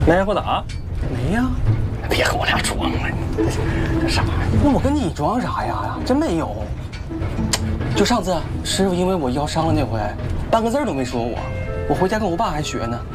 没人给我打？ 没呀。 别跟我俩装了，这啥？ 那我跟你装啥呀？真没有。就上次师傅因为我腰伤了那回，半个字都没说我。我回家跟我爸还学呢。